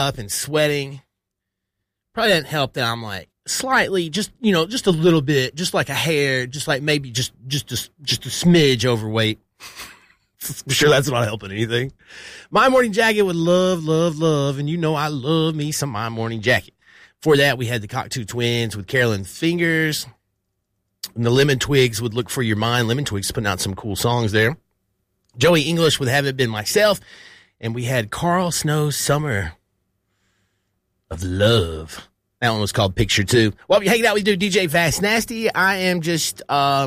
up and sweating. Probably didn't help that I'm like slightly, just a little bit, just like a hair, just like maybe just a smidge overweight. I'm sure that's not helping anything. My Morning Jacket would love, and I love me some My Morning Jacket. For that, we had the Cockatoo Twins with Carolyn Fingers. And the Lemon Twigs would Look for Your Mind. Lemon Twigs putting out some cool songs there. Joey English would Have It Been Myself. And we had Carl Snow's Summer of Love. That one was called Picture 2. While you're hanging out with DJ Fast Nasty, I am just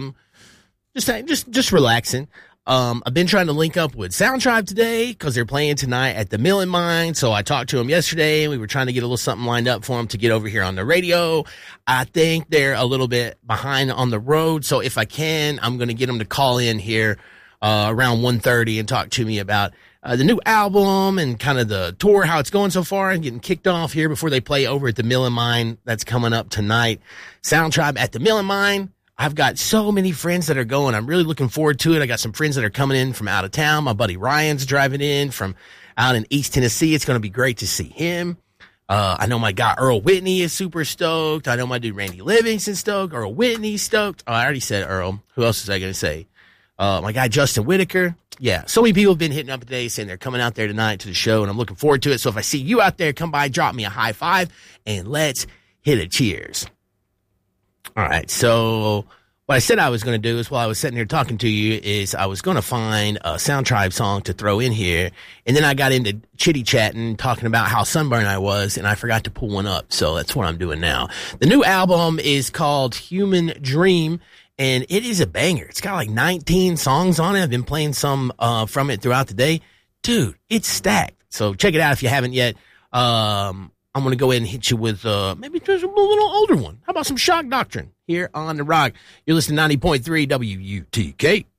relaxing. I've been trying to link up with Sound Tribe today because they're playing tonight at the Mill and Mine. So I talked to them yesterday and we were trying to get a little something lined up for them to get over here on the radio. I think they're a little bit behind on the road. So if I can, I'm going to get them to call in here around 1:30 and talk to me about the new album and kind of the tour, how it's going so far and getting kicked off here before they play over at the Mill and Mine. That's coming up tonight. Sound Tribe at the Mill and Mine. I've got so many friends that are going. I'm really looking forward to it. I got some friends that are coming in from out of town. My buddy Ryan's driving in from out in East Tennessee. It's going to be great to see him. I know my guy Earl Whitney is super stoked. I know my dude Randy Livingston's stoked. Earl Whitney's stoked. Oh, I already said Earl. Who else was I going to say? My guy Justin Whitaker. Yeah, so many people have been hitting up today saying they're coming out there tonight to the show, and I'm looking forward to it. So if I see you out there, come by, drop me a high five, and let's hit a cheers. All right, so what I said I was going to do is while I was sitting here talking to you is I was going to find a Sound Tribe song to throw in here, and then I got into chitty-chatting, talking about how sunburned I was, and I forgot to pull one up, so that's what I'm doing now. The new album is called Human Dream, and it is a banger. It's got like 19 songs on it. I've been playing some from it throughout the day. Dude, it's stacked. So check it out if you haven't yet. I'm going to go ahead and hit you with maybe just a little older one. How about some Shock Doctrine here on The Rock? You're listening to 90.3 WUTK.